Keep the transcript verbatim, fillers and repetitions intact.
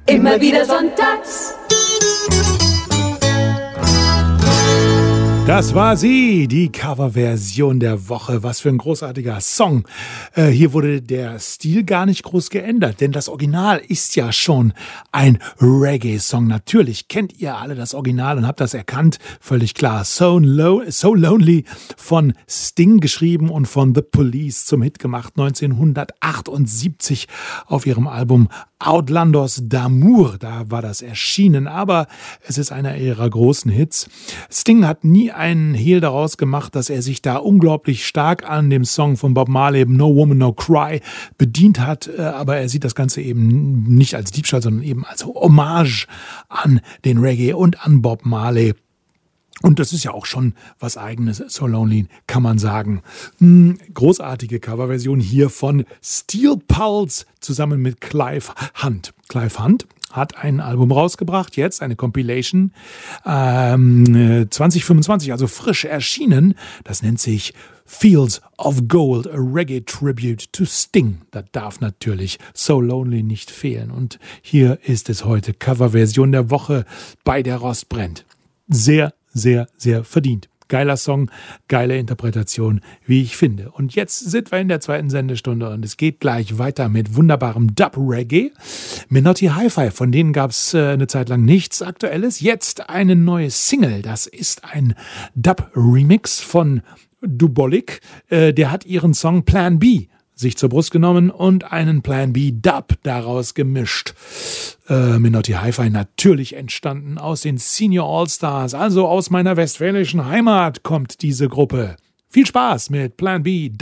Immer wieder sonntags. Das war sie, die Coverversion der Woche. Was für ein großartiger Song. Äh, hier wurde der Stil gar nicht groß geändert, denn das Original ist ja schon ein Reggae-Song. Natürlich kennt ihr alle das Original und habt das erkannt. Völlig klar. So, Lo- so Lonely von Sting geschrieben und von The Police zum Hit gemacht neunzehnhundertachtundsiebzig auf ihrem Album Outlandos d'Amour. Da war das erschienen, aber es ist einer ihrer großen Hits. Sting hat nie einen Hehl daraus gemacht, dass er sich da unglaublich stark an dem Song von Bob Marley, No Woman No Cry, bedient hat, aber er sieht das Ganze eben nicht als Diebstahl, sondern eben als Hommage an den Reggae und an Bob Marley. Und das ist ja auch schon was Eigenes, So Lonely, kann man sagen. Großartige Coverversion hier von Steel Pulse zusammen mit Clive Hunt. Clive Hunt hat ein Album rausgebracht, jetzt eine Compilation, ähm, zwanzig fünfundzwanzig, also frisch erschienen. Das nennt sich Fields of Gold, a Reggae Tribute to Sting. Da darf natürlich So Lonely nicht fehlen. Und hier ist es heute Coverversion der Woche bei der Rost brennt. Sehr sehr, sehr verdient. Geiler Song, geile Interpretation, wie ich finde. Und jetzt sind wir in der zweiten Sendestunde und es geht gleich weiter mit wunderbarem Dub-Reggae. Menotti Hi-Fi, von denen gab es äh, eine Zeit lang nichts Aktuelles. Jetzt eine neue Single. Das ist ein Dub-Remix von Dubolik. Äh, der hat ihren Song Plan B sich zur Brust genommen und einen Plan B Dub daraus gemischt. Äh, Menotti Hi-Fi natürlich entstanden aus den Senior All-Stars, also aus meiner westfälischen Heimat kommt diese Gruppe. Viel Spaß mit Plan B